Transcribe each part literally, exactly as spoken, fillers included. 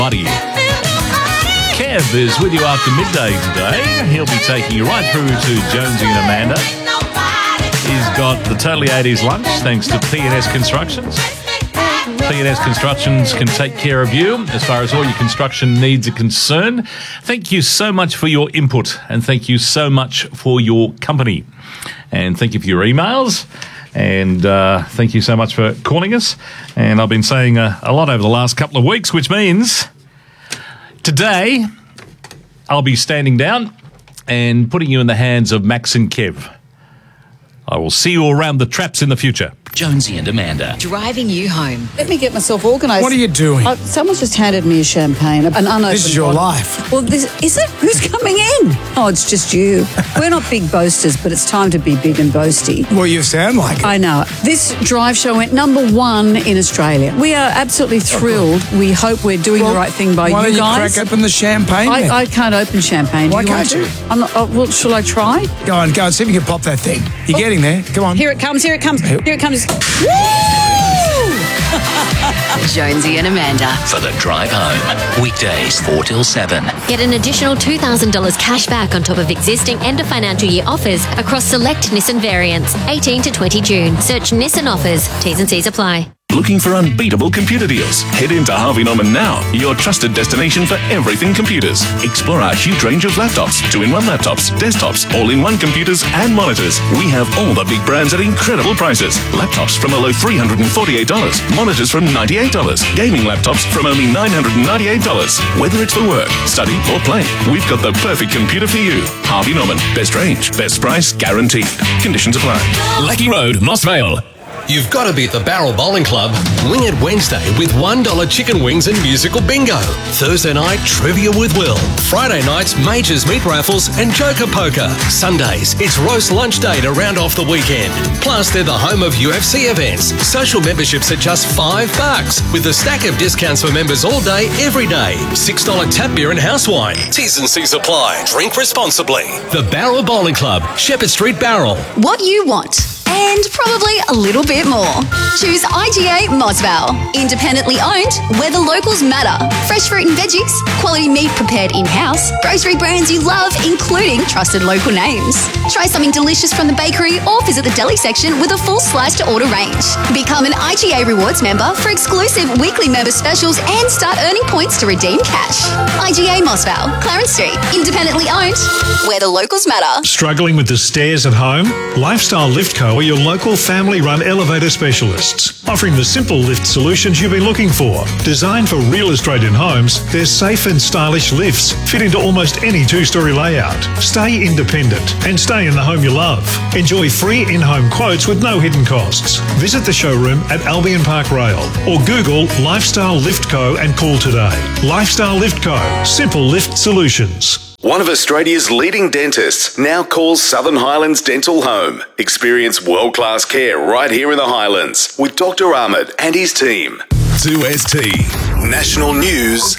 Buddy. Kev is with you after midday today. He'll be taking you right through to Jonesy and Amanda. He's got the Totally eighties lunch thanks to P and S Constructions. P and S Constructions can take care of you as far as all your construction needs are concerned. Thank you so much for your input and thank you so much for your company. And thank you for your emails. And uh, thank you so much for calling us. And I've been saying uh, a lot over the last couple of weeks, which means today I'll be standing down and putting you in the hands of Max and Kev. I will see you around the traps in the future. Jonesy and Amanda. Driving you home. Let me get myself organised. What are you doing? Uh, someone's just handed me a champagne, an unopened This is your bottle. life. Well, this, is it? Who's coming in? Oh, it's just you. We're not big boasters, but it's time to be big and boasty. Well, you sound like it. I know. This drive show went number one in Australia. We are absolutely thrilled. We hope we're doing Well, the right thing by why you don't you guys. crack open the champagne I, then? I can't open champagne. Do Why you want can't to? you? I'm not, oh, well, shall I try? Go on, go on, see if you can pop that thing. You're getting there. Come on. Here it comes, here it comes, here it comes. Jonesy and Amanda. For the drive home. Weekdays four till seven. Get an additional two thousand dollars cash back on top of existing end of financial year offers across select Nissan variants. eighteen to twenty June. Search Nissan offers. T's and C's apply. Looking for unbeatable computer deals? Head into Harvey Norman now, your trusted destination for everything computers. Explore our huge range of laptops, two-in-one laptops, desktops, all-in-one computers and monitors. We have all the big brands at incredible prices. Laptops from a low three hundred forty-eight dollars, monitors from ninety-eight dollars, gaming laptops from only nine hundred ninety-eight dollars. Whether it's for work, study or play, we've got the perfect computer for you. Harvey Norman, best range, best price, guaranteed. Conditions apply. Lecky Road, Moss Vale. You've got to be at the Barrel Bowling Club. Wing It Wednesday with one dollar chicken wings and musical bingo. Thursday night, trivia with Will. Friday nights, Majors Meat Raffles and Joker Poker. Sundays, it's roast lunch day to round off the weekend. Plus, they're the home of U F C events. Social memberships at just five bucks with a stack of discounts for members all day, every day. six dollar tap beer and house wine. T's and C's apply. Drink responsibly. The Barrel Bowling Club, Shepherd Street, Barrel. What you want. And probably a little bit more. Choose I G A Mosval. Independently owned, where the locals matter. Fresh fruit and veggies, quality meat prepared in-house, grocery brands you love, including trusted local names. Try something delicious from the bakery or visit the deli section with a full slice to order range. Become an I G A Rewards member for exclusive weekly member specials and start earning points to redeem cash. I G A Mosval, Clarence Street. Independently owned, where the locals matter. Struggling with the stairs at home? Lifestyle Lift Co are your local family-run elevator specialists, offering the simple lift solutions you've been looking for. Designed for real Australian homes, their safe and stylish lifts fit into almost any two-storey layout. Stay independent and stay in the home you love. Enjoy free in-home quotes with no hidden costs. Visit the showroom at Albion Park Rail or Google Lifestyle Lift Co and call today. Lifestyle Lift Co. Simple lift solutions. One of Australia's leading dentists now calls Southern Highlands Dental home. Experience world-class care right here in the Highlands with Doctor Ahmed and his team. two S T National News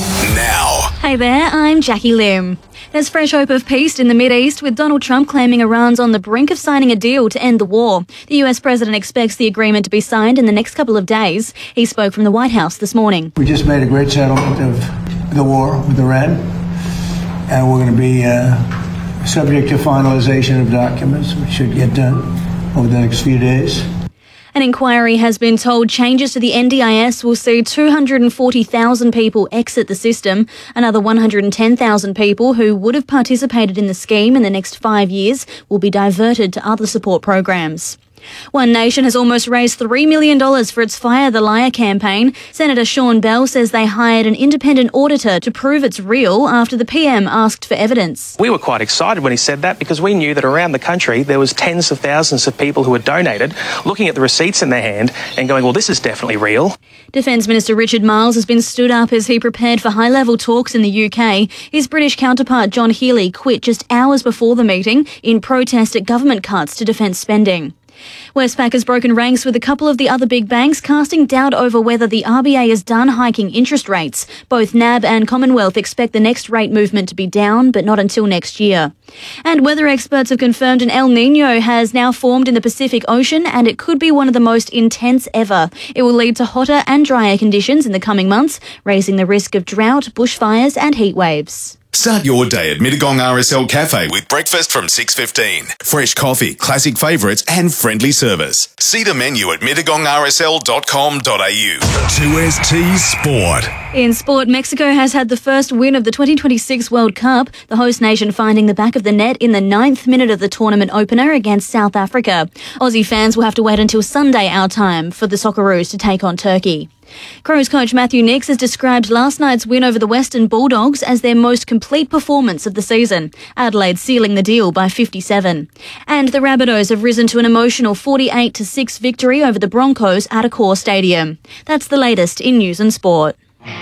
now. Hey there, I'm Jackie Lim. There's fresh hope of peace in the Mideast, with Donald Trump claiming Iran's on the brink of signing a deal to end the war. The U S president expects the agreement to be signed in the next couple of days. He spoke from the White House this morning. We just made a great settlement of the war with Iran. And we're going to be uh, subject to finalization of documents, which should get done over the next few days. An inquiry has been told changes to the N D I S will see two hundred forty thousand people exit the system. Another one hundred ten thousand people who would have participated in the scheme in the next five years will be diverted to other support programs. One Nation has almost raised three million dollars for its Fire the Liar campaign. Senator Sean Bell says they hired an independent auditor to prove it's real after the P M asked for evidence. We were quite excited when he said that, because we knew that around the country there was tens of thousands of people who had donated, looking at the receipts in their hand and going, well, this is definitely real. Defence Minister Richard Marles has been stood up as he prepared for high-level talks in the U K. His British counterpart John Healey quit just hours before the meeting in protest at government cuts to defence spending. Westpac has broken ranks with a couple of the other big banks, casting doubt over whether the R B A is done hiking interest rates. Both N A B and Commonwealth expect the next rate movement to be down, but not until next year. And weather experts have confirmed an El Niño has now formed in the Pacific Ocean, and it could be one of the most intense ever. It will lead to hotter and drier conditions in the coming months, raising the risk of drought, bushfires and heat waves. Start your day at Mittagong R S L Cafe with breakfast from six fifteen. Fresh coffee, classic favourites and friendly service. See the menu at mittagong r s l dot com dot a u. two S T Sport. In sport, Mexico has had the first win of the twenty twenty-six World Cup, the host nation finding the back of the net in the ninth minute of the tournament opener against South Africa. Aussie fans will have to wait until Sunday our time for the Socceroos to take on Turkey. Crows coach Matthew Nicks has described last night's win over the Western Bulldogs as their most complete performance of the season, Adelaide sealing the deal by fifty-seven. And the Rabbitohs have risen to an emotional forty-eight to six victory over the Broncos at Accor Stadium. That's the latest in news and sport.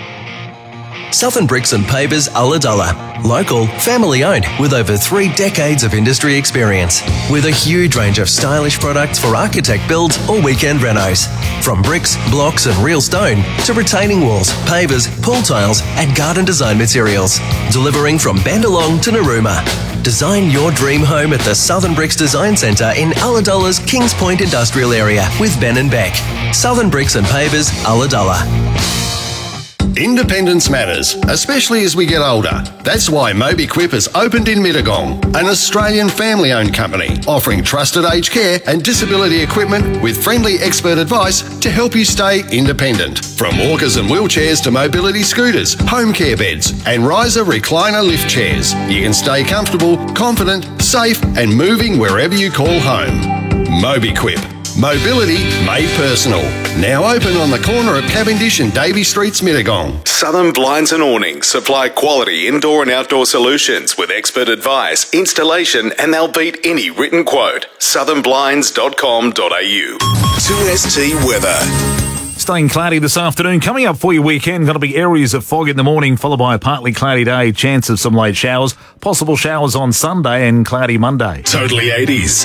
Southern Bricks and Pavers Ulladulla. Local, family owned, with over three decades of industry experience. With a huge range of stylish products for architect builds or weekend renos. From bricks, blocks and real stone to retaining walls, pavers, pool tiles and garden design materials. Delivering from Bandalong to Narooma. Design your dream home at the Southern Bricks Design Centre in Ulladulla's Kings Point Industrial Area with Ben and Beck. Southern Bricks and Pavers Ulladulla. Independence matters, especially as we get older. That's why MobiQuip has opened in Mittagong, an Australian family-owned company offering trusted aged care and disability equipment with friendly expert advice to help you stay independent. From walkers and wheelchairs to mobility scooters, home care beds and riser recliner lift chairs, you can stay comfortable, confident, safe and moving wherever you call home. MobiQuip. Mobility made personal. Now open on the corner of Cavendish and Davey Streets, Mittagong. Southern Blinds and Awnings supply quality indoor and outdoor solutions with expert advice, installation, and they'll beat any written quote. southern blinds dot com dot a u. two S T weather. Staying cloudy this afternoon. Coming up for your weekend, going to be areas of fog in the morning, followed by a partly cloudy day, chance of some late showers, possible showers on Sunday and cloudy Monday. Totally eighties.